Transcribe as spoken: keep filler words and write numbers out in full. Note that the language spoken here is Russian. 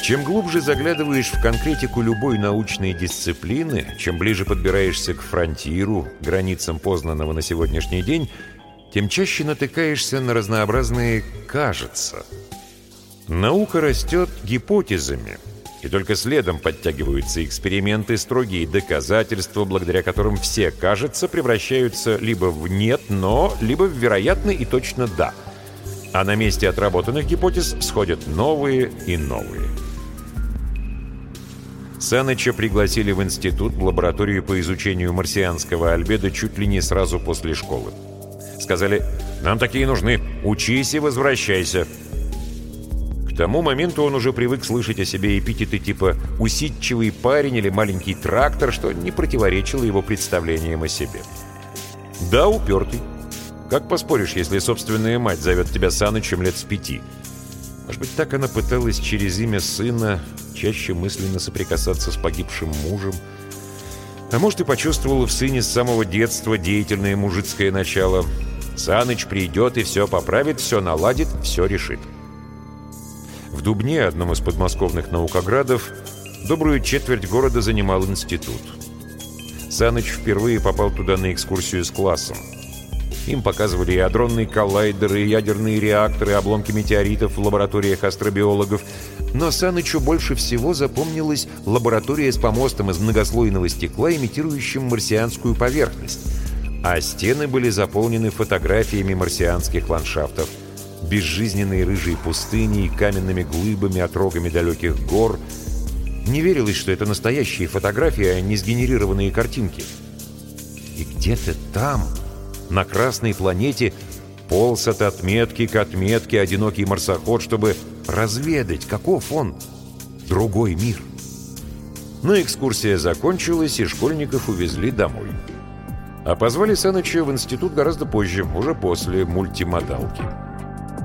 Чем глубже заглядываешь в конкретику любой научной дисциплины, чем ближе подбираешься к фронтиру, границам познанного на сегодняшний день, тем чаще натыкаешься на разнообразные «кажется». Наука растет гипотезами, и только следом подтягиваются эксперименты, строгие доказательства, благодаря которым все «кажется» превращаются либо в «нет, но», либо в «вероятно» и точно «да». А на месте отработанных гипотез всходят новые и новые. Саныча пригласили в институт, в лабораторию по изучению марсианского альбедо чуть ли не сразу после школы. Сказали: «Нам такие нужны, учись и возвращайся». К тому моменту он уже привык слышать о себе эпитеты типа «усидчивый парень» или «маленький трактор», что не противоречило его представлениям о себе. Да, упертый. Как поспоришь, если собственная мать зовет тебя Санычем лет с пяти? Может быть, так она пыталась через имя сына чаще мысленно соприкасаться с погибшим мужем. А может, и почувствовала в сыне с самого детства деятельное мужицкое начало. Саныч придет и все поправит, все наладит, все решит. В Дубне, одном из подмосковных наукоградов, добрую четверть города занимал институт. Саныч впервые попал туда на экскурсию с классом. Им показывали и адронные коллайдеры, и ядерные реакторы, обломки метеоритов в лабораториях астробиологов. Но Санычу больше всего запомнилась лаборатория с помостом из многослойного стекла, имитирующим марсианскую поверхность. А стены были заполнены фотографиями марсианских ландшафтов. Безжизненные рыжие пустыни и каменными глыбами, отрогами далеких гор. Не верилось, что это настоящие фотографии, а не сгенерированные картинки. И где-то там, на Красной планете, полз от отметки к отметке одинокий марсоход, чтобы разведать, каков он, другой мир. Но экскурсия закончилась, и школьников увезли домой. А позвали Саныча в институт гораздо позже, уже после мультимодалки.